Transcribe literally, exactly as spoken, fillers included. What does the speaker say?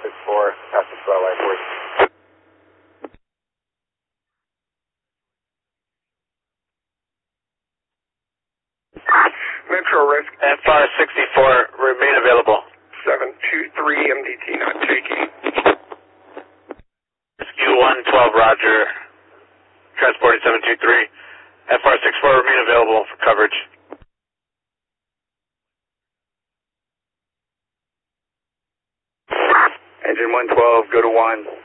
six four, passing twelve light force. Metro Risk. F R sixty-four, remain available. seven two three M D T not taking. Rescue one twelve, roger. Transporting seven two three. F R sixty-four, remain available for coverage. Engine one twelve, go to one.